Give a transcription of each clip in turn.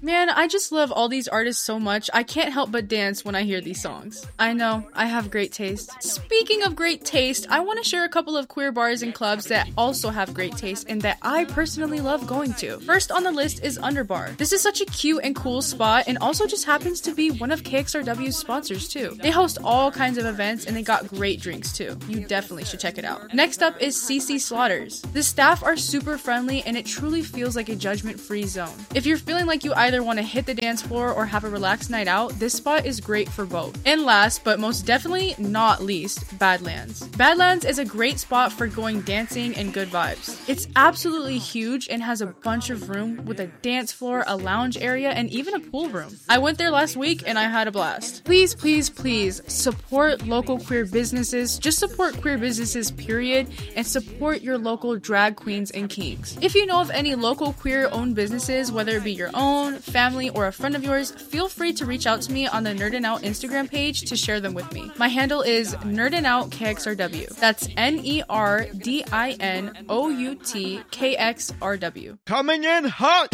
Man, I just love all these artists so much. I can't help but dance when I hear these songs. I know, I have great taste. Speaking of great taste, I want to share a couple of queer bars and clubs that also have great taste and that I personally love going to. First on the list is Underbar. This is such a cute and cool spot and also just happens to be one of KXRW's sponsors too. They host all kinds of events and they got great drinks too. You definitely should check it out. Next up is CC Slaughters. The staff are super friendly and it truly feels like a judgment-free zone. If you're feeling like you either want to hit the dance floor or have a relaxed night out, this spot is great for both. And last, but most definitely not least, Badlands. Badlands is a great spot for going dancing and good vibes. It's absolutely huge and has a bunch of room with a dance floor, a lounge area, and even a pool room. I went there last week and I had a blast. Please, please, please support local queer businesses. Just support queer businesses, period, and support your local drag queens and kings. If you know of any local queer-owned businesses, whether it be your own, family, or a friend of yours, feel free to reach out to me on the Nerdin' Out Instagram page to share them with me. My handle is Nerdin' Out KXRW. That's NERDINOUTKXRW. Coming in hot!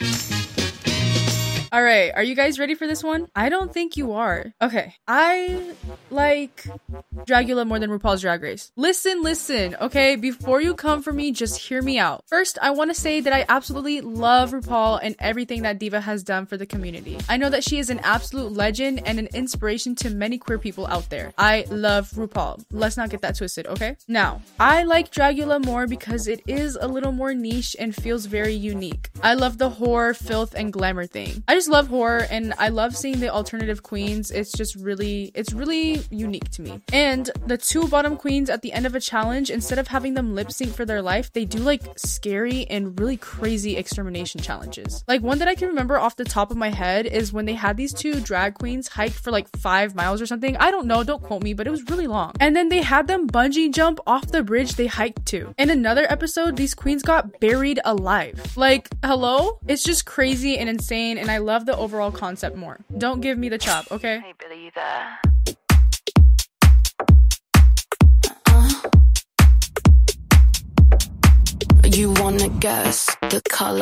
Alright, are you guys ready for this one? I don't think you are. Okay, I like Dragula more than RuPaul's Drag Race. Listen, okay? Before you come for me, just hear me out. First, I want to say that I absolutely love RuPaul and everything that Diva has done for the community. I know that she is an absolute legend and an inspiration to many queer people out there. I love RuPaul. Let's not get that twisted, okay? Now, I like Dragula more because it is a little more niche and feels very unique. I love the horror, filth, and glamour thing. I just love horror and I love seeing the alternative queens. It's really unique to me. And the two bottom queens at the end of a challenge, instead of having them lip sync for their life, they do like scary and really crazy extermination challenges. Like one that I can remember off the top of my head is when they had these two drag queens hike for like 5 miles or something. I don't know, don't quote me, but it was really long. And then they had them bungee jump off the bridge they hiked to. In another episode, these queens got buried alive. Like, hello? It's just crazy and insane, and I love the overall concept more. Don't give me the chop, okay? Hey Billy, you there? You wanna guess the color